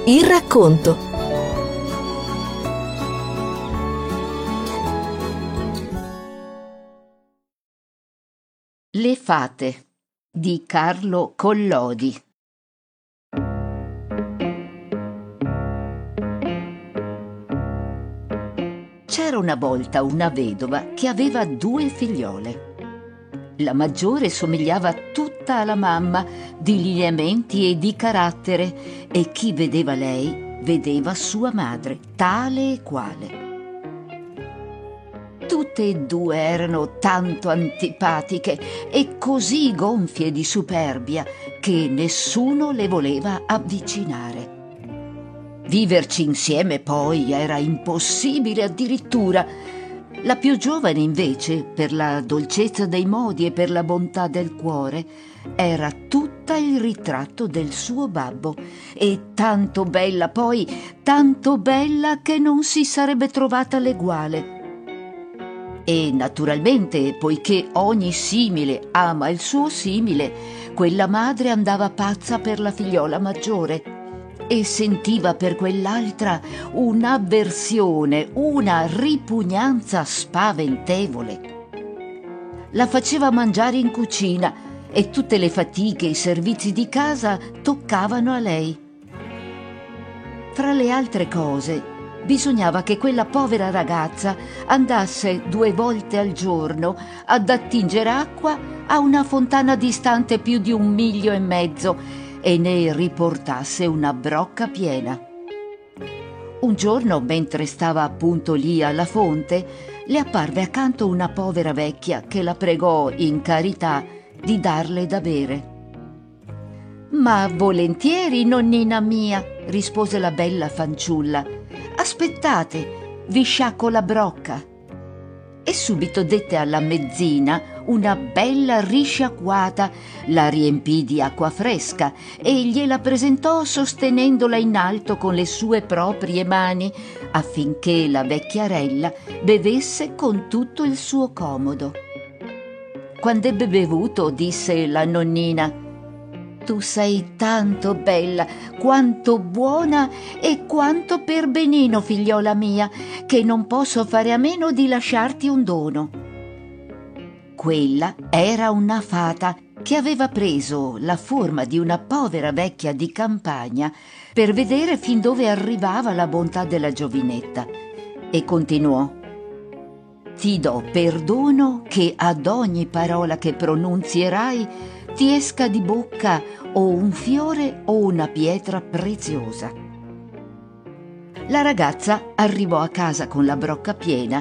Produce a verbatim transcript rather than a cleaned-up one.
Il racconto. Le fate di Carlo Collodi. C'era una volta una vedova che aveva due figliole. La maggiore somigliava tutta alla mamma, di lineamenti e di carattere, e chi vedeva lei vedeva sua madre, tale e quale. Tutte e due erano tanto antipatiche e così gonfie di superbia che nessuno le voleva avvicinare. Viverci insieme poi era impossibile addirittura. La più giovane invece, per la dolcezza dei modi e per la bontà del cuore, era tutta il ritratto del suo babbo, e tanto bella poi, tanto bella che non si sarebbe trovata l'eguale. E naturalmente, poiché ogni simile ama il suo simile, quella madre andava pazza per la figliola maggiore e sentiva per quell'altra un'avversione, una ripugnanza spaventevole. La faceva mangiare in cucina e tutte le fatiche e i servizi di casa toccavano a lei. Fra le altre cose, bisognava che quella povera ragazza andasse due volte al giorno ad attingere acqua a una fontana distante più di un miglio e mezzo e ne riportasse una brocca piena. Un giorno, mentre stava appunto lì alla fonte, le apparve accanto una povera vecchia che la pregò in carità di darle da bere. «Ma volentieri, nonnina mia», rispose la bella fanciulla. «Aspettate, vi sciacco la brocca». E subito dette alla mezzina una bella risciacquata, la riempì di acqua fresca e gliela presentò sostenendola in alto con le sue proprie mani, affinché la vecchiarella bevesse con tutto il suo comodo. Quand'ebbe bevuto, disse la nonnina: «Tu sei tanto bella, quanto buona e quanto perbenino, figliola mia, che non posso fare a meno di lasciarti un dono». Quella era una fata che aveva preso la forma di una povera vecchia di campagna per vedere fin dove arrivava la bontà della giovinetta, e continuò: «Ti do perdono che ad ogni parola che pronunzierai ti esca di bocca o un fiore o una pietra preziosa». La ragazza arrivò a casa con la brocca piena